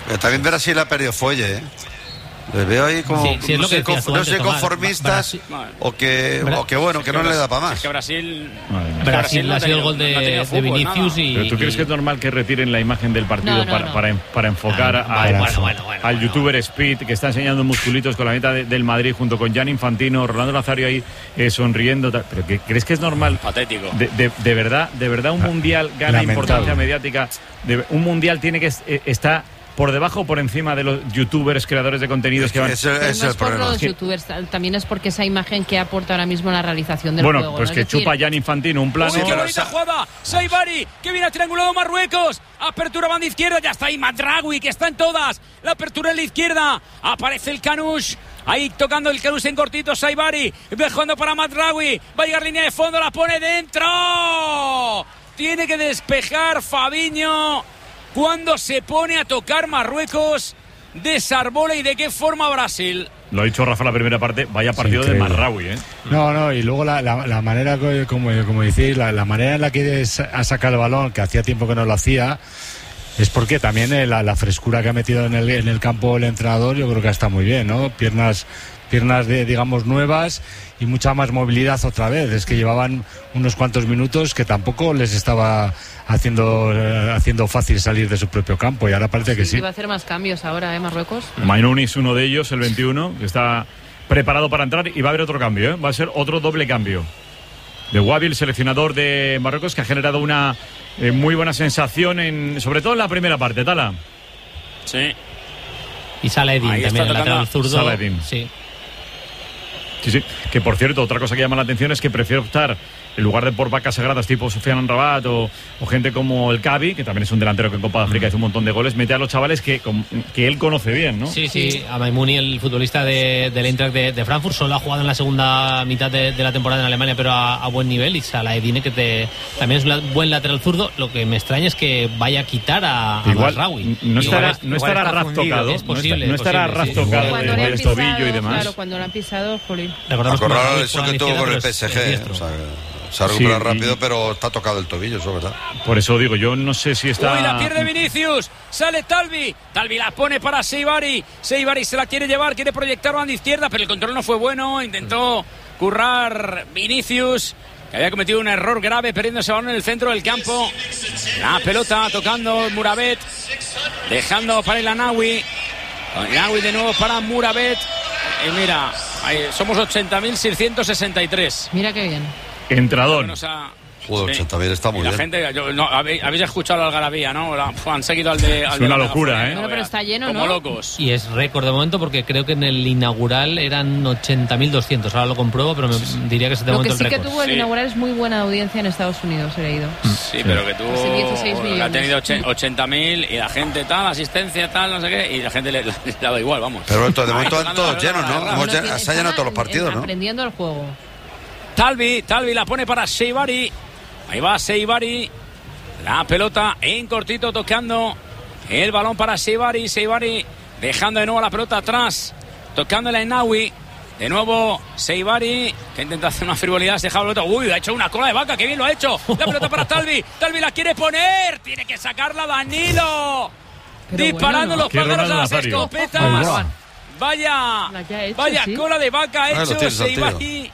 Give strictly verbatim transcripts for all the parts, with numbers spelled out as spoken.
Pero también Brasil ha perdido fuelle, ¿eh? Les veo ahí como sí, sí, no, sé, conf, no sé conformistas Brasil, o que o que bueno, que no le da para más. Es que Brasil Brasil, Brasil no ha sido el gol de, no fútbol, de Vinicius y, ¿Pero tú crees y... que es normal que retiren la imagen del partido no, no, para, no. para, para enfocar ah, a, bueno, a, bueno, bueno, bueno, al bueno. youtuber Speed, que está enseñando musculitos con la meta de, del Madrid junto con Gianni Infantino, Rolando Nazario ahí eh, sonriendo? ¿Pero que, crees que es normal? Patético. De, de, de verdad, de verdad un mundial gana Lamentable. importancia mediática. De, un mundial tiene que eh, estar por debajo o por encima de los youtubers, creadores de contenidos es que, que van... Eso, eso no es por los youtubers, también es porque esa imagen que aporta ahora mismo la realización del bueno, juego. Bueno, pues ¿no? que es decir... chupa Gianni Infantino un plano... ¡Uy, qué bonita jugada! Saibari, que viene a triangulado Marruecos. Apertura banda izquierda, ya está ahí Madraoui, que está en todas. La apertura en la izquierda. Aparece el Canush. Ahí tocando el Canush en cortito, Saibari. Dejando para Madraoui. Va a llegar línea de fondo, la pone dentro. Tiene que despejar Fabiño. Cuando se pone a tocar Marruecos, desarbola y de qué forma Brasil. Lo ha dicho Rafa la primera parte, vaya partido sí, de Marraoui, ¿eh? No, no, y luego la, la, la manera, como, como decís, la, la manera en la que ha sacado el balón, que hacía tiempo que no lo hacía, es porque también eh, la, la frescura que ha metido en el, en el campo el entrenador, yo creo que está muy bien, ¿no? Piernas, piernas de, digamos, nuevas y mucha más movilidad otra vez. Es que llevaban unos cuantos minutos que tampoco les estaba haciendo eh, haciendo fácil salir de su propio campo, y ahora parece que sí. Iba a hacer más cambios ahora, ¿eh? Marruecos. Mainouni es uno de ellos, el veintiuno, que está preparado para entrar, y va a haber otro cambio, ¿eh? Va a ser otro doble cambio. De Wabi, el seleccionador de Marruecos, que ha generado una eh, muy buena sensación, en, sobre todo en la primera parte, Tala. Sí. Y Saladin Ahí también, el lateral zurdo. Saladin. Sí. Sí, sí. Que por cierto, otra cosa que llama la atención es que prefiere optar, en lugar de por vacas sagradas tipo Sofiane Amrabat o, o gente como el Cavi, que también es un delantero que en Copa de África hizo un montón de goles, mete a los chavales que, que él conoce bien, ¿no? Sí, sí, a Maimouni, el futbolista de, del Eintracht de, de Frankfurt, solo ha jugado en la segunda mitad de, de la temporada en Alemania, pero a, a buen nivel, y Saladin, que te, también es un buen lateral zurdo. Lo que me extraña es que vaya a quitar a, a Mazraoui. No estará, no estará Raz tocado, es posible, no estará posible, Raz sí. tocado del de, de tobillo y demás. Claro, cuando lo han pisado, jolín. Recordamos la lesión que tuvo con el P S G, o sea, se ha recuperado sí, rápido, pero está tocado el tobillo, eso es verdad. Por eso digo, yo no sé si está... Uy, la pierde Vinicius, sale Talvi, Talvi la pone para Seibari, Seibari se la quiere llevar, quiere proyectar banda izquierda, pero el control no fue bueno, intentó currar Vinicius, que había cometido un error grave perdiendo ese balón en el centro del campo. La pelota tocando Mourabet, dejando para el Anawi, el Anawi de nuevo para Mourabet. Y mira, ahí somos ochenta mil seiscientos sesenta y tres. Mira qué bien. Entrador. Bueno, o sea, Joder, sí. ochenta mil está muy y la bien. gente, yo, no, habéis, habéis escuchado la algarabía, ¿no? La, han seguido al de... Al es de una la locura, megafonía, ¿eh? Bueno, pero está lleno, como ¿no? locos. Y es récord de momento, porque creo que en el inaugural eran ochenta mil doscientos. Ahora lo compruebo, pero me sí, sí. diría que es de Lo momento que sí el récord. que tuvo el sí. inaugural es muy buena audiencia en Estados Unidos, he leído. Sí, sí. pero que tuvo... Casi dieciséis millones. Ha tenido ochenta mil y la gente tal, asistencia tal, no sé qué, y la gente le, le, le da igual, vamos. Pero esto, de momento han todos llenos, ¿no? Hemos llen- se han llenado todos los partidos, ¿no? Aprendiendo el juego. Talvi, Talvi la pone para Seibari. Ahí va Seibari. La pelota en cortito tocando el balón para Seibari. Seibari dejando de nuevo la pelota atrás. Tocando el Enawi. De nuevo Seibari, que intenta hacer una frivolidad. Se deja la pelota. Uy, ha hecho una cola de vaca. Que bien lo ha hecho. La pelota para Talvi. Talvi la quiere poner. Tiene que sacarla Danilo. Pero Disparando bueno, ¿no? los pájaros a las Nazario. escopetas. Oh, Vaya, La que ha hecho, vaya sí. cola de vaca ha Ah, lo hecho tienes al Seibari.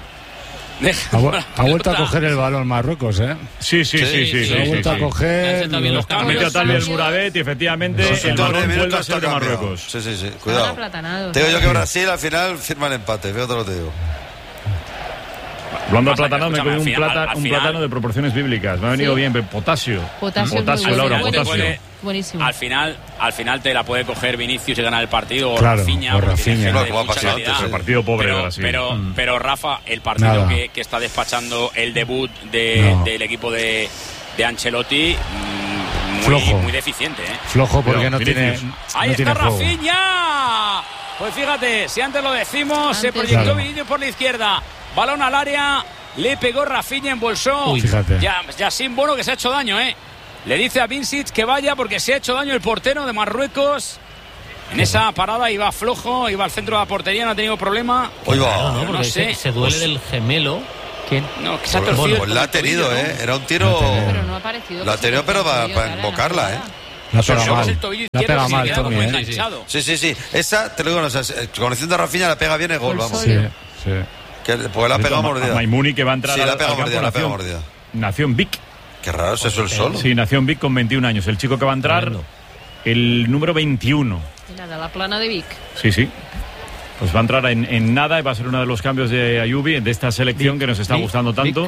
Ha, vu- ha vuelto a coger el balón Marruecos, ¿eh? Sí, sí, sí, sí. sí, Lo sí, ha vuelto sí, a sí. coger. También los Ha cambios. metido tal vez el Mourabet y efectivamente Los el últimos balón diez vuelve a minutos ser de está cambiado. Marruecos. Sí, sí, sí, Están cuidado. aplatanados. Te digo yo que Brasil al final firma el empate, fíjate lo que te digo. Hablando de Pasa que, plátano, me escúchame, comí un, al final- plata- al un final- plátano de proporciones bíblicas. Me ha venido Sí. bien, pero potasio. Potasio, es Potasio, muy Laura, bueno. potasio. Puede- Buenísimo. Al final, al final te la puede coger Vinicius y ganar el partido, o Claro, Rafinha, o porque tiene Rafinha. gente Claro, de como ha mucha pasado calidad. antes, El partido pobre pero, de Brasil. Pero, Mm. pero Rafa, el partido Nada. que, que está despachando el debut de, No. del equipo de, de Ancelotti, mm, muy, Flojo. muy deficiente, ¿eh? Flojo porque Pero, no tiene, Vinicius. Ahí no está tiene juego. Rafinha. Pues fíjate, si antes lo decimos, se Antes. proyectó Claro. Vinicius por la izquierda, balón al área, le pegó Rafinha, embolsó. Uy. Fíjate. Ya, ya sin Bono, que se ha hecho daño, ¿eh? Le dice a Vincic que vaya porque se ha hecho daño el portero de Marruecos. En esa parada iba flojo, iba al centro de la portería, no ha tenido problema. Hoy va. Claro, ¿no? no Porque sé. se, se duele del gemelo. Que No, que se ha Pues, torcido. pues el la ha tenido, tobillo, ¿eh? ¿no? Era un tiro. Pero no ha parecido. La ha que tenido, se pero le para, tobillo, para cara, en la invocarla, ¿eh? jugada. La pega Solo mal. el tobillo La izquierdo pega se mal, queda como Tommy, ¿eh? enganchado. Sí, sí, sí. Esa, te lo digo, no, o sea, conociendo a Rafinha, la pega bien el gol, vamos. Sí, sí. Que, pues la ha pegado mordida. Maimuni, que va a entrar Sí, al, la ha pegado al campo, mordida, la ha pegado nació, mordida. nació en Vic. Qué raro es eso el solo. Sí, nació en Vic con veintiún años. El chico que va a entrar, Tremendo. el número veintiuno. Y nada, la plana de Vic. Sí, sí. Pues va a entrar en, en nada y va a ser uno de los cambios de Ayubi, de esta selección que nos está gustando tanto.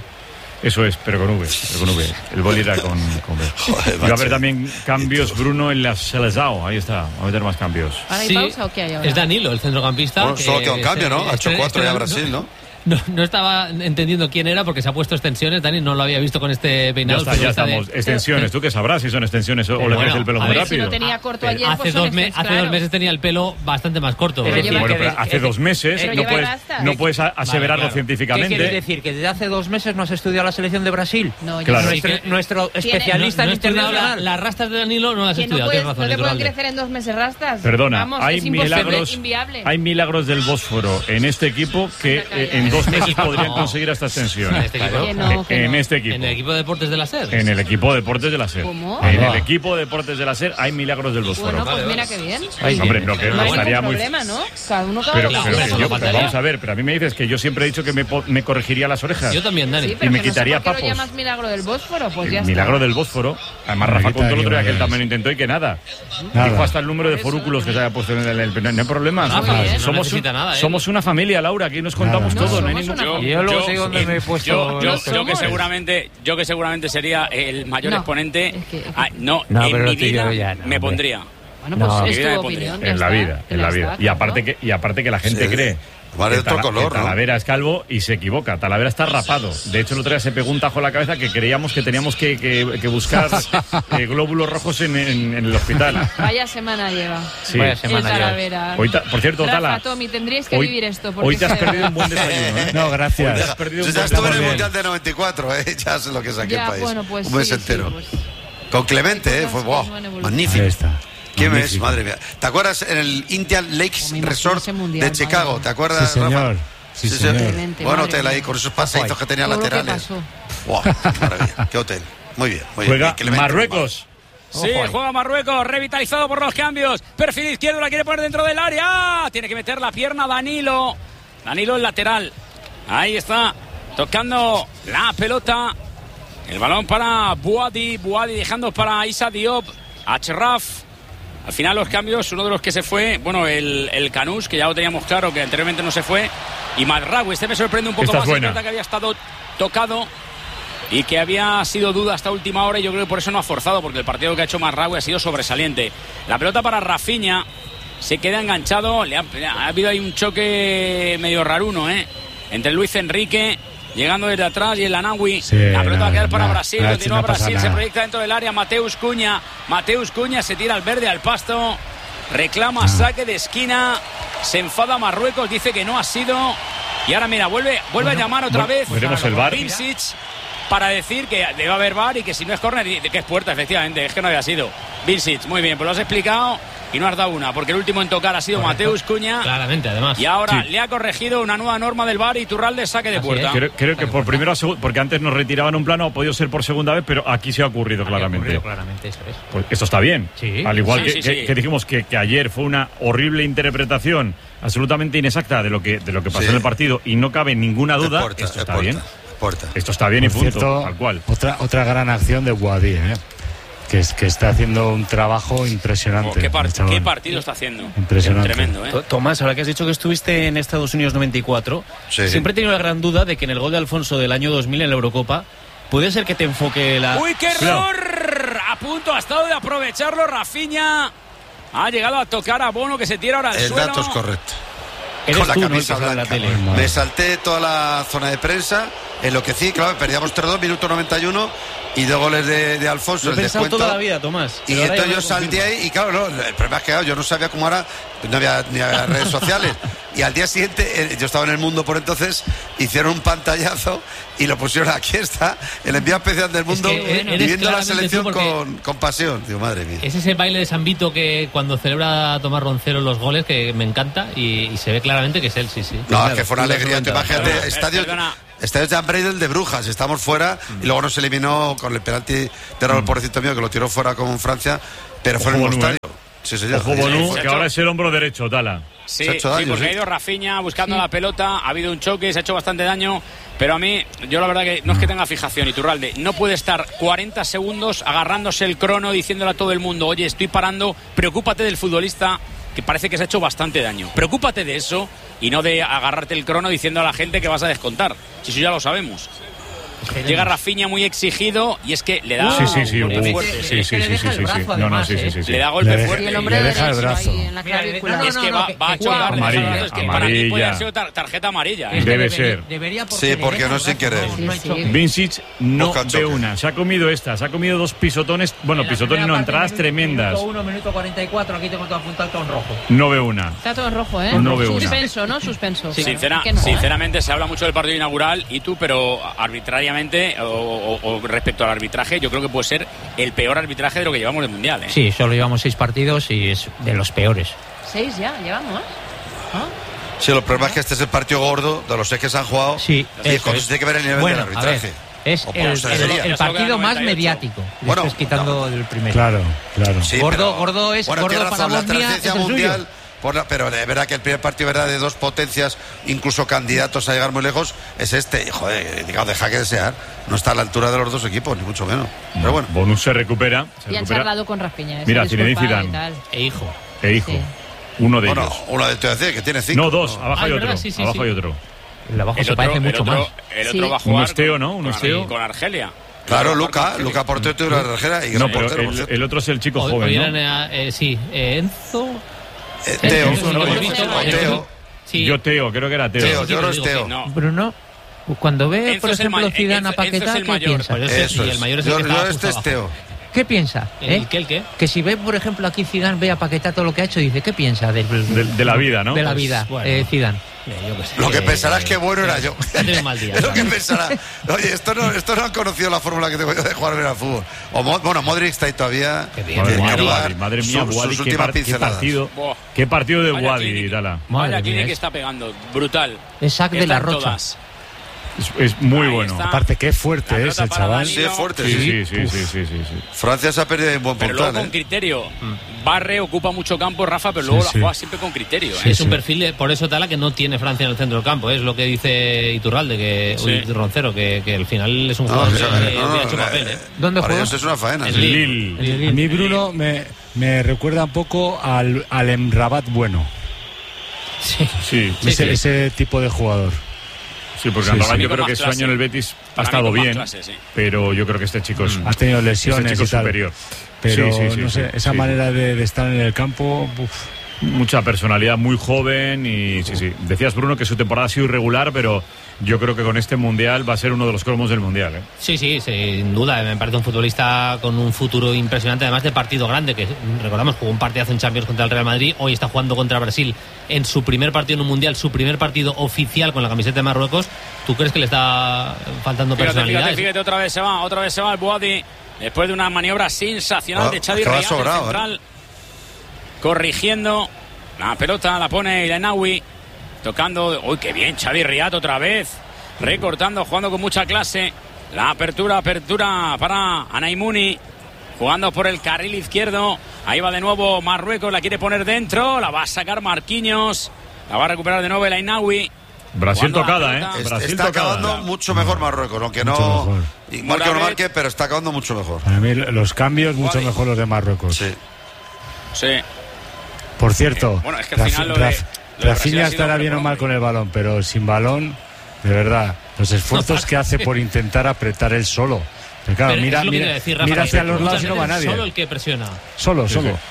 Eso es, pero con V, pero con V. El boli era con, con V. Joder, Y va a haber macho. también cambios, Bruno, en la Seleção. Ahí está, va a meter más cambios. ¿Ahora hay Sí, pausa o qué hay ahora? es Danilo, el centrocampista. Bueno, que solo queda un cambio, se- ¿no? Ha hecho este- cuatro este- ya Brasil, ¿no? No, no estaba entendiendo quién era porque se ha puesto extensiones. Dani no lo había visto con este Ya peinado. está, el ya futbolista de- estamos. Extensiones, ¿tú qué sabrás si son extensiones o le Bueno, ves el pelo a muy ver, Si rápido? lo tenía corto Pero ayer, hace, pues dos son me- extras, hace dos claro. meses tenía el pelo bastante más corto. Pero Es lleva- decir, Bueno, pero es hace que- dos meses pero no lleva puedes, rastas. no puedes a- aseverarlo claro. científicamente. ¿Qué quieres decir? ¿Que desde hace dos meses no has estudiado la selección de Brasil? No, yo Claro. no. Nuestro, Sí que- nuestro no, especialista no he en estudiado la- internacional. las rastas de Danilo no las he Que no, estudiado. puedes, Tienes razón, no te pueden Iturralde. crecer en dos meses rastas. Perdona, Vamos, hay es imposible, milagros, inviable. hay milagros del Bósforo en este equipo que Anda, calla. eh, en dos meses equipo podrían no. conseguir esta extensión. En este equipo. Que no, que en no. este equipo. En el equipo de deportes de la SER. En el equipo Deportes de la SER. ¿Cómo? En Ah. el equipo Deportes de la SER hay milagros del Bósforo. Bueno, pues Vale, mira vale. qué bien. Ay, hombre, no, que No hay estaría ningún muy... problema, ¿no? Cada uno cada Pero, uno pero, cada yo- uno pero cada vamos uno. a ver, pero a mí me dices que yo siempre he dicho que me, po- me corregiría las orejas. Yo también, Dani. Sí, y pero me que no sé quitaría por qué papos. lo llamas milagro del Bósforo, pues ya El está. milagro del Bósforo. Además, Me Rafa quita contó el aquí, otro día que él vale. también lo intentó y que nada. Nada. Dijo hasta el número de forúculos que se haya puesto en el... el- no hay problema. Ah, Somos- pues, no somos, necesita un- nada, ¿eh? somos una familia, Laura. Aquí nos contamos Nada. todo. No, No, hay somos ningún... una Y yo luego sé dónde me he puesto. Yo, yo, No yo que somos. seguramente, yo que seguramente sería el mayor No, exponente. es que- es que- Ah, no, No, en pero mi lo tuyo vida ya no, me hombre. pondría. Bueno, pues No, es vida me tu pondría. opinión. ya En la está, vida, que en ya la vida. está, Y aparte claro. que, y aparte que la gente Sí. Vale, cree de que otro Tala- color, que ¿no? Talavera es calvo y se equivoca. Talavera está rapado. De hecho, el otro día se pegó un tajo en la cabeza que creíamos que teníamos que, que- que buscar eh, glóbulos rojos en, en- en el hospital. Vaya semana lleva. Sí. Vaya El semana ya. Talavera. Hoy ta- por cierto, Rafa, Tala, Tommy, tendríais que hoy- vivir esto. Porque hoy te has es que- perdido un buen desayuno, ¿eh? No, Hoy te gracias. has perdido Yo un ya buen estuve en el desayuno. Mundial de noventa y cuatro, ¿eh? Ya sé lo que saqué Ya, el país. bueno, pues un mes sí, sí, entero. pues- Con Clemente, ¿eh? Hay Fue cosas que wow, no han evolucionado. magnífico. Ahí está. ¿Qué mes? Magnífico. Madre mía. ¿Te acuerdas en el Indian Lakes Oh, me imagino Resort ese mundial, de Chicago? madre. ¿Te acuerdas, Sí, señor. Rafa? Sí, Sí, señor. Clemente, Buen madre hotel ahí mía. con esos paseizos que tenía Todo lo que laterales. pasó. Wow, qué maravilla. Qué hotel. Muy bien, muy bien. Juega Y Clemente, Marruecos. Sí, Ojo ahí. juega Marruecos, revitalizado por los cambios. Perfil izquierdo, la quiere poner dentro del área. Tiene que meter la pierna Danilo. Danilo el lateral. Ahí está, tocando la pelota. El balón para Buadi. Buadi dejando para Issa Diop. Achraf. Al final los cambios, uno de los que se fue, bueno, el, el Canús, que ya lo teníamos claro que anteriormente no se fue. Y Madraoui, este me sorprende un poco Esta es más. Es buena. verdad que había estado tocado y que había sido duda hasta última hora y yo creo que por eso no ha forzado, porque el partido que ha hecho Madraoui ha sido sobresaliente. La pelota para Rafinha, se queda enganchado, le ha, ha habido ahí un choque medio raruno, ¿eh? Entre Luis Enrique, llegando desde atrás, y el Anawi. Sí, la pelota va a no, quedar para no, Brasil, no, continúa no pasa Brasil, se nada. proyecta dentro del área, Mateus Cuña, Mateus Cuña se tira al verde, al pasto, reclama saque de esquina, se enfada Marruecos, dice que no ha sido, y ahora mira, vuelve, vuelve a llamar otra bueno, vez veremos el V A R. Vincic para decir que debe haber V A R y que si no es córner, que es puerta, efectivamente, es que no había sido. Vincic, muy bien, pues lo has explicado y no has dado una, porque el último en tocar ha sido Mateus Cuña. Claramente, además. Y ahora Sí. le ha corregido una nueva norma del V A R y Iturralde saque de Así puerta. es. Creo, creo que por primera segu- porque antes nos retiraban un plano, ha podido ser por segunda vez, pero aquí se ha ocurrido claramente. Ocurrido claramente, eso es. Pues esto está bien. Sí. Al igual Sí, que, sí, que- sí. que dijimos que, que ayer fue una horrible interpretación absolutamente inexacta de lo que, de lo que pasó Sí. en el partido y no cabe ninguna Es duda, puerta, esto es está puerta, bien. puerta. Esto está bien y Por punto, cierto, tal cual. Otra, otra gran acción de Guadí, ¿eh? que, es, que está haciendo un trabajo impresionante. Oh, ¿qué, par- el chaval. qué partido está haciendo? Impresionante. Tremendo, ¿eh? To- Tomás, ahora que has dicho que estuviste en Estados Unidos noventa y cuatro, Sí. siempre he tenido la gran duda de que en el gol de Alfonso del año dos mil en la Eurocopa, puede ser que te enfoque la... ¡Uy, qué error! A punto ha estado de aprovecharlo Rafinha. Ha llegado a tocar a Bono, que se tira ahora al El suelo. dato es correcto. Eres Con la tú, ¿no? el que camisa sale en la blanca. tele. Me salté toda la zona de prensa, enloquecí, claro, perdíamos tres dos, minuto noventa y uno, y dos goles de, de Alfonso, Lo he el pensado descuento. toda la vida, Tomás. Y pero ahora entonces ya yo me lo salté confirmas. ahí y claro, no, el problema es que claro, yo no sabía cómo era, no había ni había redes sociales. Y al día siguiente, eh, yo estaba en el Mundo por entonces, hicieron un pantallazo y lo pusieron, aquí está, el enviado especial del Mundo, que eres viviendo la claramente selección tú porque- con, con pasión. Digo, madre mía. Es ese baile de San Vito que cuando celebra Tomás Roncero los goles, que me encanta y, y se ve claramente que es él, sí, sí. No, es que fue una tú lo has alegría. Tú comentado. imagínate, Perdona, estadio, perdona. Este es Jan Breidel de Brujas, estamos fuera y luego nos eliminó con el penalti de Raúl, pobrecito mío, que lo tiró fuera como en Francia, pero fue en el mismo estadio. Sí, señor. Ojo Bonú, que ahora es el hombro derecho, Tala. Sí, Se ha hecho daño, sí, porque sí. ha ido Rafinha buscando Sí. la pelota, ha habido un choque, se ha hecho bastante daño, pero a mí, yo la verdad que no es que tenga fijación, Iturralde, no puede estar cuarenta segundos agarrándose el crono diciéndole a todo el mundo, oye, estoy parando, preocúpate del futbolista que parece que se ha hecho bastante daño. Preocúpate de eso y no de agarrarte el crono diciendo a la gente que vas a descontar. Si eso ya lo sabemos. Llega Rafinha muy exigido y es que le da Sí, sí, sí, golpe uh, fuerte. sí, sí, sí, sí, sí, sí. No, no, sí, sí, sí, sí. Le da golpe Le deja- fuerte. Y el hombre Le deja el derecho brazo. ahí en la Mira, clavícula. no, es que no, va, que- va a que- chocar. Amarilla, es que para mí puede amarilla. haber sido tar- tarjeta amarilla. ¿eh? Es que Debe debería- ser. Debería porque Sí, le porque deja no el sin brazo, querer. no- no hay Sí, choque. sí. Vincic no Busca ve choque. una, se ha comido esta, se ha comido dos pisotones, bueno, En la pisotones no, primera parte, entradas minuto- tremendas. Minuto uno, minuto cuarenta y cuatro, aquí tengo todo apuntado con rojo. No ve una. Está todo en rojo, ¿eh? No veo una. Suspenso, ¿no? Suspenso. Sincera- ¿Qué no, eh? sinceramente se habla mucho del partido inaugural y tú, pero arbitrariamente o, o- o respecto al arbitraje, yo creo que puede ser el peor arbitraje de lo que llevamos del mundial. ¿eh? Sí, solo llevamos seis partidos y es de los peores. Seis ya, llevamos. ¿Ah? Sí, lo problema es que este es el partido gordo de los seis que se han jugado. Sí, y eso con es. eso tiene que ver el nivel Bueno, del a arbitraje. ver, es O por el, eso el- debería. el Ya solo partido quedan más noventa y ocho. mediático. Bueno, Después quitando el primero. Claro, claro. Sí, Gordo- pero- gordo es- bueno, gordo tiene para razón, la Bosnia trascendencia es el mundial. suyo. Por la- pero es verdad que el primer partido, verdad, de dos potencias, incluso candidatos a llegar muy lejos, es este. Y, joder, digamos, deja que desear. No está a la altura de los dos equipos, ni mucho menos. Pero bueno. Bonus se recupera. Se Y han recupera. charlado con Rafinha. ¿eh? Mira, Se ha Zinedine disculpado y Zidane. tal. E hijo. E hijo. Sí. Uno de Bueno, ellos. uno de te voy a decir, que tiene cinco. No, dos. Abajo Ah, hay es otro. verdad, sí, sí, Abajo sí. hay otro. El abajo El se otro, parece el mucho otro- más. el Sí. otro va a jugar Un esteo, con- ¿no? Un con, esteo. con Argelia. Claro, Va a jugar Luca, con Luca Portero de la Argela y gran No, pero portero, por el, cierto. el otro es el chico Hoy- joven, hoy ¿no? eran, eh, sí, eh, Enzo. Eh, Teo, Enzo, no, lo hemos yo- visto, o eh, Teo. Sí. Yo Teo, creo que era Teo. Teo, sí, yo creo que es digo que Teo. No. Bruno, cuando ve, Enzo por es el ejemplo, ma- Zidane a Enzo- Enzo Paquetá, es el ¿qué mayor. piensa? Pues ese- Eso y es. el mayor es el Yo, que yo estaba este justo es abajo. Teo. ¿Qué piensa? ¿El ¿Eh? qué, el qué? Que si ve, por ejemplo, aquí Zidane ve a Paquetá todo lo que ha hecho, dice, ¿qué piensa del- De, de la vida, ¿no? de la Pues, vida, bueno. eh, Zidane? Eh, yo qué sé. Lo que Eh, pensará es que bueno era yo. ha tenido un mal día, Es lo que ¿sabes? pensará. Oye, esto no, esto no han conocido la fórmula que tengo yo de jugar bien al fútbol. O Mo- bueno, Modric está ahí todavía. Qué bien, Madre Tiene mía, que Buadi, dar Buadi, madre mía, su- Buadi, sus qué, últimas par- qué pinceladas. partido, Buah. qué partido de Vaya Buadi, clínica. Tala. Madre Vaya mía, clínica que es- está pegando. Brutal. Es sac de la Están Rocha. todas. Es, es muy Ahí bueno. está. Aparte, qué fuerte La es pelota el para chaval. Dani. Sí, es fuerte, Sí, sí. sí, sí, sí, sí, sí, sí. Francia se ha perdido en buen Pero luego puntal, con ¿eh? criterio. Barre, ocupa mucho campo, Rafa, pero luego Sí, la sí. juega siempre con criterio. ¿eh? Sí, Es un sí. perfil, de- por eso Tala, que no tiene Francia en el centro del campo. Es lo que dice Iturralde, que, Sí. uy, Roncero, que, que al final es un No, jugador o sea, que no, no, hubiera hecho no, papel. eh, ¿eh? ¿Dónde para juega? ellos es una faena. En sí. Lille. A mí Bruno me, me recuerda un poco al, al Emrabat bueno. Sí. Sí, Sí, ese, sí. ese tipo de jugador. sí, porque Sí, Andorra sí. yo creo Con que más su año clase. en el Betis ha Para mí estado con más bien, clase, sí. pero yo creo que este chico es, Ha tenido este lesiones chico y es tal. superior. Pero Sí, sí, sí, no sí, sé, esa sí. manera de, de estar en el campo. Uf. Mucha personalidad, muy joven y sí, sí. Decías, Bruno, que su temporada ha sido irregular, pero yo creo que con este Mundial va a ser uno de los cromos del Mundial. ¿eh? Sí, sí, sin duda. Me parece un futbolista con un futuro impresionante, además de partido grande, que recordamos jugó un partidazo en Champions contra el Real Madrid. Hoy está jugando contra Brasil en su primer partido en un Mundial, su primer partido oficial con la camiseta de Marruecos. ¿Tú crees que le está faltando Fíjate, personalidad? fíjate, fíjate, otra vez se va, otra vez se va el Buadi. Después de una maniobra sensacional Ah, de Xavi acaba Reyat, el sobrado, central, corrigiendo la pelota, la pone Ilenawi, tocando, uy, qué bien, Xavi Reyat otra vez, recortando, jugando con mucha clase, la apertura, apertura para Anaimuni, jugando por el carril izquierdo, ahí va de nuevo Marruecos, la quiere poner dentro, la va a sacar Marquinhos, la va a recuperar de nuevo el Ainawi. Brasil Jugando la tocada, ¿eh? pelota. Est- Brasil está tocada. acabando mucho mejor Marruecos, aunque Mucho no mejor. y marque o no Moravet. marque, pero está acabando mucho mejor. Para mí los cambios mucho Guay. mejor los de Marruecos. Sí. Sí. Por cierto, Eh, bueno, es que al final lo de- Raf- lo de Brasil Rafinha ha sido estará bien o mal preponderante. con el balón, pero sin balón, de verdad, los esfuerzos que hace por intentar apretar él solo. Pero claro, Pero mira, es lo que mira, iba a decir, Rafa, mira que hacia los muchas lados y no va veces nadie. Solo el que presiona. Solo, Sí, solo. sí.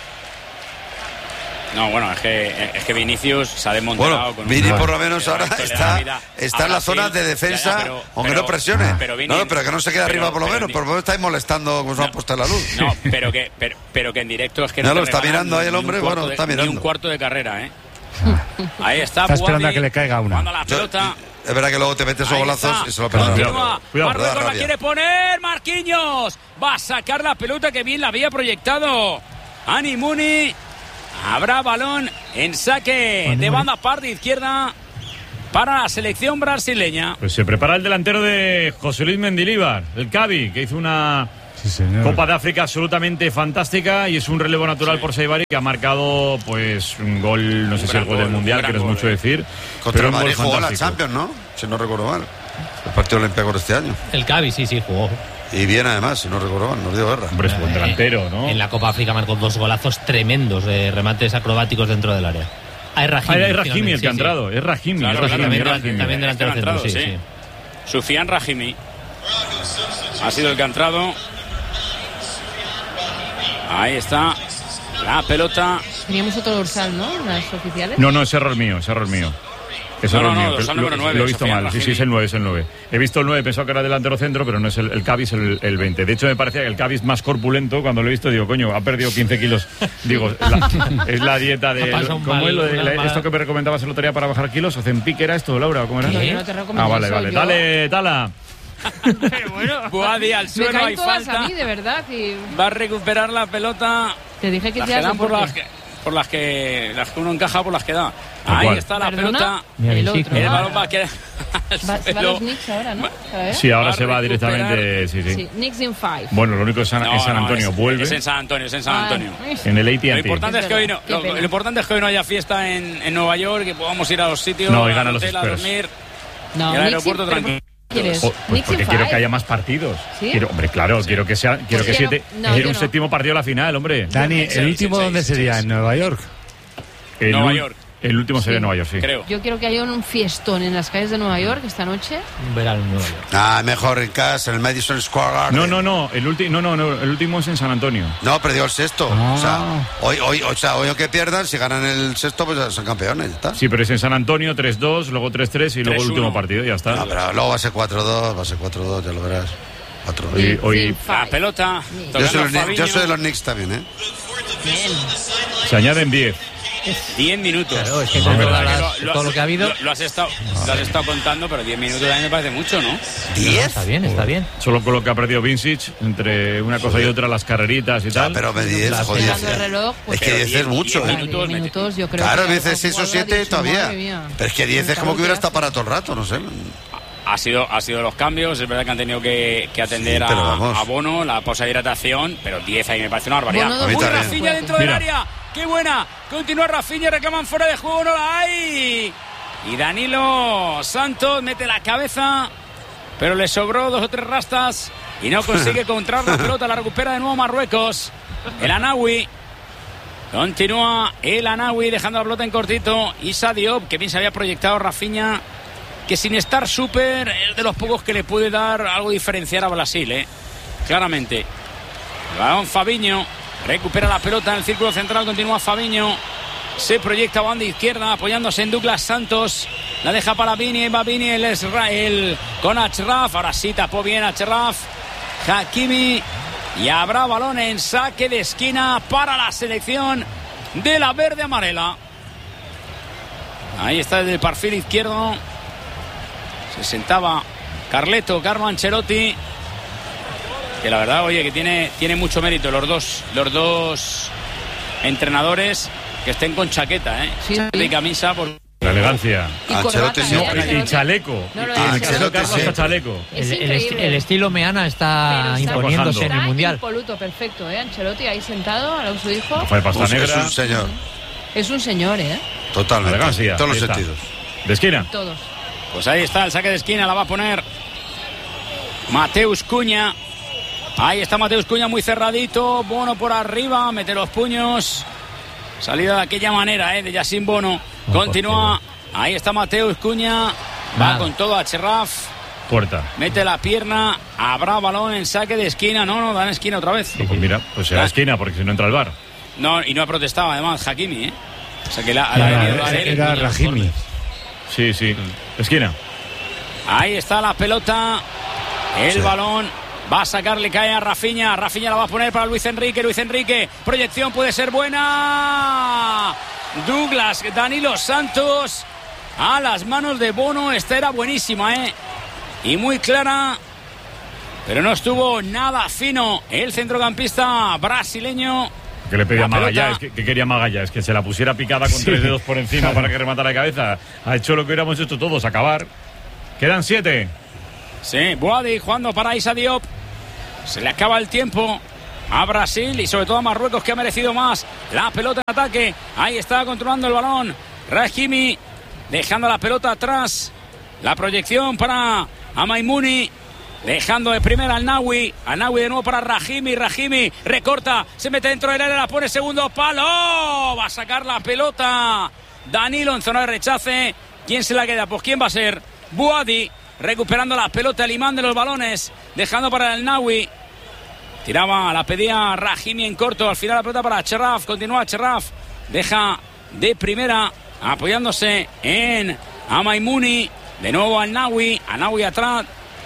No, bueno, es que, es que Vinicius se ha desmontado Bueno, con un- Vini por lo Pero menos ahora esto le da está, vida está a en la Brasil. zona de defensa, Ya, ya, pero- aunque pero- no presione. pero Vini- no, no, pero que no se quede pero- arriba por lo pero menos, Vini- por lo menos estáis molestando como se han puesto en la luz. No, pero que, pero, pero que en directo es que Ya no lo te está regalan mirando ahí el ni un hombre, cuarto bueno, de- está Ni mirando. un cuarto de carrera, ¿eh? Ahí está, Está esperando Buadi, a que le caiga una. jugando la Yo- pelota. es verdad que luego te metes esos Ahí golazos está. y se lo perdonan. Continúa. Cuidado, Marruecos da la rabia. quiere poner. Marquinhos va a sacar la pelota que bien la había proyectado. Ani Muni. Habrá balón en saque de banda parte izquierda. para la selección brasileña. Pues se prepara el delantero de José Luis Mendilibar, el Cavi, que hizo una Sí, Copa de África absolutamente fantástica y es un relevo natural sí. por Saibari, que ha marcado pues un gol, no sé un si el gol, gol del Mundial, que no es mucho eh. decir. Contra pero el Madrid jugó la Champions, ¿no? Si no recuerdo mal. El partido olímpico de este año. El Cavi, sí, sí, jugó. Y bien además, si no recuerdo mal, nos dio guerra. Hombre, es buen delantero, ¿no? En la Copa África marcó dos golazos tremendos de remates acrobáticos dentro del área. Ah, es Rahimi. Ah, es Rahimi el que ha entrado, es Rahimi. Claro, es Rahimi, también, es Rahimi. También delantero centro, sí, sí. sí. Sufian Rahimi ha sido el que ha entrado. Ahí está la pelota. Teníamos otro dorsal, ¿no? Las oficiales. No, no, es error mío, es error mío. Es no, error no, no, mío. dorsal Lo, número nueve, lo he visto Sofian mal. Rahimi. Sí, sí, es el nueve, es el nueve. He visto el nueve, pensaba que era delantero centro, pero no es el, el Cavi, es el, el veinte. De hecho, me parecía que el Cavi es más corpulento. Cuando lo he visto, digo, coño, ha perdido quince kilos. Digo, la, es la dieta de. ¿Cómo es lo de la, esto que me recomendabas el otro día para bajar kilos? ¿Ozempic era esto, Laura? ¿Cómo era? ¿Qué? No te recomiendo ah, vale, eso, vale. yo. Dale, Tala. bueno, Buadi al suelo, me caen hay todas falta. a mí, de verdad. Y... Va a recuperar la pelota. Te dije que las te que dan por soporte. las que, por las que las que uno encaja, por las que da. ¿Tal Ahí cual? está la ¿Perdona? pelota. El otro. El Ah. balón va a quedar. Va, se va a los Knicks ahora, ¿no? ¿Sabes? Sí, ahora Va a se va recuperar. directamente. Sí, sí. Sí, Knicks in five. Bueno, lo único es San, No, es San no, Antonio. es, Vuelve Es en San Antonio, es en San Ah, Antonio. ay. en el A T Lo and T. importante es, Es que hoy verdad, no, qué lo, pena. lo importante es que hoy no haya fiesta en, en Nueva York, que podamos ir a los sitios, No, y al ganan los hotel, a Spurs. dormir No, y al Knicks aeropuerto in- pero tranquilo. ¿qué quieres? Oh, pues Knicks porque in quiero five. que haya más partidos. ¿Sí? Quiero, hombre, claro, quiero que sea, quiero que Pues ya siete. no- no, quiero yo un no. séptimo partido a la final, hombre. Dani, Seis, ¿el último seis, dónde seis, sería? seis. ¿En Nueva York? El Nueva ul- York. El último sería Sí. Nueva York, sí. Creo. Yo quiero que haya un fiestón en las calles de Nueva York esta noche. Un verano en Nueva York. Ah, mejor en casa, en el Madison Square Garden. No, no, no, el último, no, no, no, el último es en San Antonio. No, perdió el sexto. Ah. O sea, hoy, hoy, o sea, hoy aunque pierdan, si ganan el sexto, pues ya son campeones, ya está. Sí, pero es en San Antonio, tres dos, luego tres tres y luego el tres uno. último partido, ya está. No, pero luego va a ser cuatro dos, va a ser cuatro dos, ya lo verás. cuatro dos. Hoy- Knicks hoy- in La five. pelota. Bien. Yo tocando soy, los, Knicks- Fabinho. yo soy de los Knicks también, ¿eh? Bien. Se añaden diez. diez minutos. Claro, es que No, con verdad todas que las- Lo- todo lo que ha habido. Lo, lo has estado, lo has estado contando, pero diez minutos a mí me parece mucho, ¿no? ¿diez? Está bien, está bien. Solo con lo que ha perdido Vincic, entre una cosa y otra, las carreritas y Ya, tal. pero me diez, Las joder. pegando el reloj, pues, Es que pero diez es diez, mucho, diez ¿eh? minutos, Diez minutos, yo creo Claro, a que veces seis o Juan siete ha dicho, todavía. madre mía. Pero es que diez es El como que hubiera calor estado para todo el rato, no sé. Ha sido, ha sido los cambios, es verdad que han tenido que, que atender Sí, pero a, vamos. a Bono, la pausa de hidratación, pero diez ahí me parece una barbaridad. Bono, A mí Uy, también. Rafinha dentro del Mira. área, qué buena, continúa Rafinha, reclaman fuera de juego, no la hay. Y Danilo Santos mete la cabeza, pero le sobró dos o tres rastas y no consigue encontrar la pelota, la recupera de nuevo Marruecos. El Anawi. Continúa el Anawi dejando la pelota en cortito. Issa Diop, que bien se había proyectado Rafinha, que sin estar súper es de los pocos que le puede dar algo diferenciar a Brasil, ¿eh? Claramente. El balón Fabinho, recupera la pelota en el círculo central, continúa Fabinho, se proyecta a banda izquierda apoyándose en Douglas Santos, la deja para Vini, va Vini, el Israel con Achraf, ahora sí tapó bien Achraf, Hakimi, y habrá balón en saque de esquina para la selección de la verde amarela. Ahí está desde el perfil izquierdo, se sentaba Carleto, Carlo Ancelotti, que la verdad, oye, que tiene, tiene mucho mérito los dos, los dos entrenadores que estén con chaqueta, ¿eh? Sí, Chaqueta y sí. camisa por... La elegancia. Y Ancelotti corbata, sí, ¿eh? no, Y Ancelotti. chaleco. No, lo Y de en Ancelotti caso Carlos sí. hasta chaleco. Es El, el esti- increíble. el estilo Meana Pero está está- imponiéndose en el está Mundial. impoluto, perfecto, ¿eh? Ancelotti ahí sentado, a lo que su hijo. Rafa de pasta Pues es negra. un señor, Es un señor, ¿eh? totalmente. Elegancia. En todos los Ahí está. sentidos. De esquina. Todos. Pues ahí está el saque de esquina, la va a poner Mateus Cunha. Ahí está Mateus Cunha muy cerradito, Bono por arriba, mete los puños. Salida de aquella manera, ¿eh? De Yacine Bono. Continúa, ahí está Mateus Cunha, va Nada. con todo a Cherraf, Puerta. mete la pierna, habrá balón en saque de esquina. No, no, dan esquina otra vez. Pues mira, pues será Ah. esquina, porque si no entra el bar. No, y no ha protestado además Hakimi, ¿eh? O sea que la, la ha Era, venido a él. era Rahimi. Sí, sí. Esquina. Ahí está la pelota, el Sí. balón, va a sacarle, cae a Rafinha, Rafinha la va a poner para Luis Enrique, Luis Enrique, proyección puede ser buena, Douglas, Danilo Santos, a las manos de Bono, esta era buenísima, ¿eh? Y muy clara, pero no estuvo nada fino el centrocampista brasileño, Que le pedía La Magallanes, pelota. que, que quería Magallanes, que se la pusiera picada con Sí. tres dedos por encima para que rematara de cabeza. Ha hecho lo que hubiéramos hecho todos, acabar. Quedan siete. Sí, Boadi jugando para Issa Diop. Se le acaba el tiempo a Brasil y sobre todo a Marruecos, que ha merecido más. La pelota en ataque. Ahí está controlando el balón Rahimi, dejando la pelota atrás. La proyección para Amaimouni, dejando de primera al Nawi. Al Nawi de nuevo para Rahimi. Rahimi recorta, se mete dentro del área, la pone segundo palo. Va a sacar la pelota Danilo en zona de rechace. ¿Quién se la queda? Pues ¿quién va a ser? Boadi recuperando la pelota, el imán de los balones, dejando para el Nawi. Tiraba, la pedía Rahimi en corto. Al final la pelota para Cherraf. Continúa Cherraf. Deja de primera, apoyándose en Amaimouni. De nuevo al Nawi. A Nawi atrás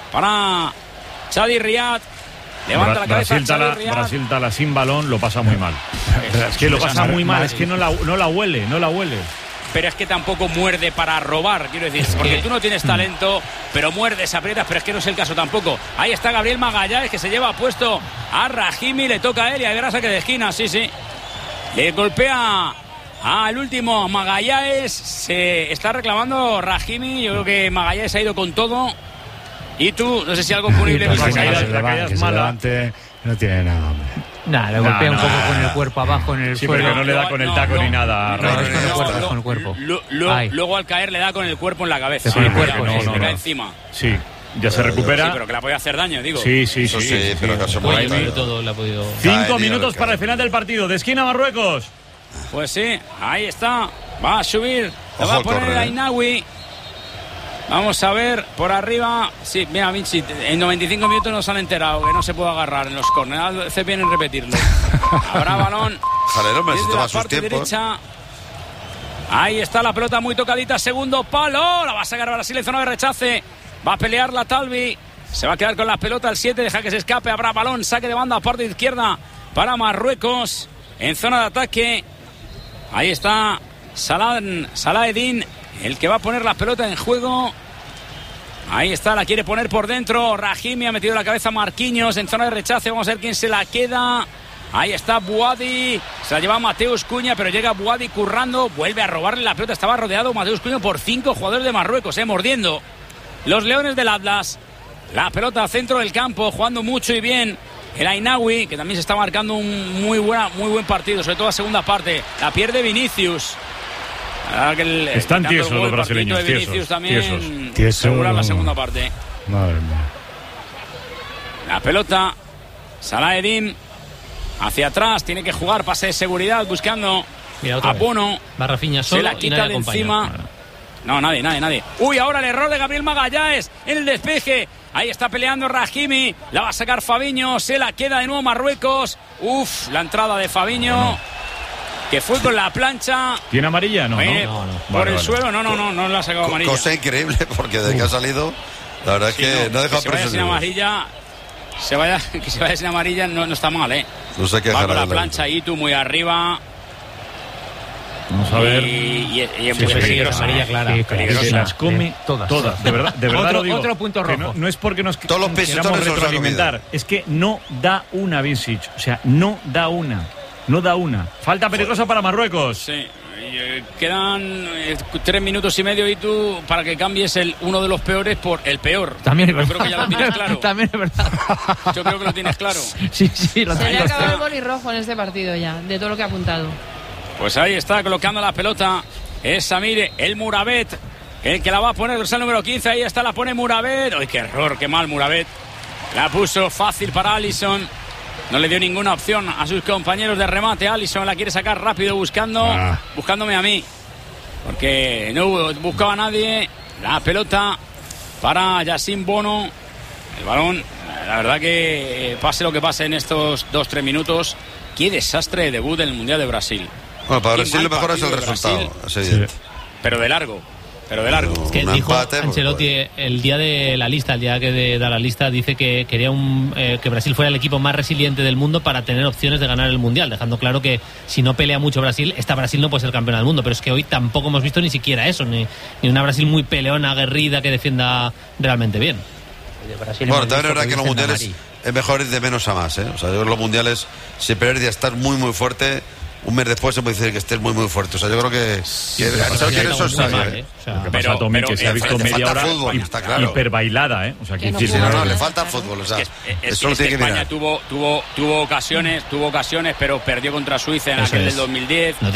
para Chadi Riyad. Levanta Bra- la cabeza Brasil, Chadi tala, Riyad. Brasil tala sin balón, lo pasa muy mal. Es que lo pasa muy mal, es que no la, no la huele, no la huele. Pero es que tampoco muerde para robar, quiero decir, porque tú no tienes talento, pero muerdes, aprietas, pero es que no es el caso tampoco. Ahí está Gabriel Magallanes, que se lleva puesto a Rahimi, le toca a él y a verás a que de esquina, sí, sí. Le golpea al último Magallanes, se está reclamando Rahimi, yo creo que Magallanes ha ido con todo. Y tú, no sé si algo punible. Pues la que caída- se la levante, caída es que se mala. levante, no tiene nada, hombre. Nada, le No, golpea un no, poco no, con el no. cuerpo abajo en el Sí, suelo. pero no le da con el taco ni nada. No, No, no, es con el no, cuerpo, no, es con el cuerpo. Lo- lo- Ay. luego al caer le da con el cuerpo en la cabeza. Sí, con el Le cuerpo, cae- sí, le sí. cae encima. Sí, ya se recupera. Sí, pero que la podía hacer daño, digo. Sí, sí, Eso sí. sí, pero que se Cuello muere. y todo le ha podido. Cinco Cae, tío, minutos cae. para el final del partido. De esquina Marruecos. Pues sí, ahí está. Va a subir. Le Ojo va a al poner córner, a eh. Inawi. Vamos a ver por arriba. Sí, mira, Vinci, en noventa y cinco minutos nos han enterado que no se puede agarrar en los córneres. Hace bien en repetirlo. Habrá balón. Jalero, hombre, se Desde toma la sus parte tiempos. derecha. Ahí está la pelota muy tocadita. Segundo palo. La va a sacar Brasil en zona de rechace. Va a pelear la Talvi. Se va a quedar con la pelota el siete. Deja que se escape. Habrá balón. Saque de banda. Parte izquierda para Marruecos. En zona de ataque. Ahí está Salah, Salahedin, el que va a poner la pelota en juego. Ahí está, la quiere poner por dentro. Rahimi ha metido la cabeza a Marquinhos en zona de rechace. Vamos a ver quién se la queda. Ahí está Boadi. Se la lleva Mateus Cunha, pero llega Boadi currando. Vuelve a robarle la pelota. Estaba rodeado Mateus Cunha por cinco jugadores de Marruecos, eh, mordiendo. Los Leones del Atlas. La pelota a centro del campo, jugando mucho y bien. El Ainawi, que también se está marcando un muy, buena, muy buen partido, sobre todo la segunda parte. La pierde Vinicius. La verdad que el, Están quitando el tiesos gol, los el partidito brasileños, de Vinicius tiesos, también. tiesos. Tieso, Regular la no. segunda parte. Madre mía. La pelota, Salahedin hacia atrás, tiene que jugar pase de seguridad buscando Mira, otra a vez. Bono. Va Rafinha Se solo la y quita nadie de acompaña. encima. Bueno. No, nadie, nadie, nadie. Uy, ahora el error de Gabriel Magallanes en el despeje. Ahí está peleando Rahimi. La va a sacar Fabiño. Se la queda de nuevo Marruecos. Uf, la entrada de Fabiño. Que fue con la plancha. ¿Tiene amarilla? No, Eh, no. no, no. Por Vale, el vale. suelo, no, no, no, no le ha sacado amarilla. Cosa increíble, porque desde que ha salido, la verdad es Sí, que no, ha que dejado se vaya sin presiones. amarilla. Se vaya, que se vaya sin amarilla no, no está mal, ¿eh? No sé qué Va dejar con la adelante. plancha ahí, tú muy arriba. Vamos a ver. Y, y, y es Sí, muy sí, peligrosa. amarilla ¿eh? clara. Sí, Peligrosa. Se las come Eh, todas. todas. De verdad, de verdad Otro- lo digo. otro punto Que rojo. No, no es porque nos Todos los queramos pisotones se los ha retroalimentar. Es que no da una, Vincic. O sea, no da una. No da una. Falta peligrosa para Marruecos. Sí, y, eh, quedan eh, tres minutos y medio y tú para que cambies el uno de los peores por el peor. También es Yo verdad. creo que ya lo tienes claro. También es verdad. Yo creo que lo tienes claro. Sí, sí, lo Se le tengo. ha acabado el bolirrojo en este partido ya, de todo lo que ha apuntado. Pues ahí está colocando la pelota. Es Samir El Murabet, el que la va a poner, el número quince. Ahí está, la pone Murabet. ¡Ay, qué error! ¡Qué mal Murabet! La puso fácil para Alisson. No le dio ninguna opción a sus compañeros de remate. Alisson la quiere sacar rápido buscando, Ah. buscándome a mí. Porque no buscaba a nadie. La pelota para Yacine Bono. El balón, la verdad que pase lo que pase en estos dos tres minutos. Qué desastre de debut en el Mundial de Brasil. Bueno, para Qué Brasil mal lo mejor es el partido de resultado. Brasil. Es evidente. Pero de largo, pero de largo. Es que Un dijo empate, pues, Ancelotti bueno. el día de la lista, el día que de- da la lista, dice que quería un, eh, que Brasil fuera el equipo más resiliente del mundo para tener opciones de ganar el Mundial, dejando claro que si no pelea mucho Brasil, esta Brasil no puede ser campeona del mundo. Pero es que hoy tampoco hemos visto ni siquiera eso, ni, ni una Brasil muy peleona, aguerrida, que defienda realmente bien. De Brasil Bueno, hemos también es visto verdad que en los visten de mundiales es mejor ir de menos a más, ¿eh? O sea, yo creo que los mundiales, si perder ya estar muy, muy fuerte, un mes después se puede decir que estés muy, muy fuerte. O sea, yo creo que, que pero que eso es sabio, mal, ¿eh? ¿eh? O sea, Lo que pero- pasa, Tommy, pero- que se ha eh, visto le media falta hora fútbol, hi- está claro. hiperbailada, ¿eh? O sea, Que que no decir, Sí, no, no, Claro. le falta fútbol, o sea, Es, es eso lo que tiene que España mirar. tuvo, tuvo, tuvo ocasiones, tuvo ocasiones, pero perdió contra Suiza en Eso aquel es. del dos mil diez. No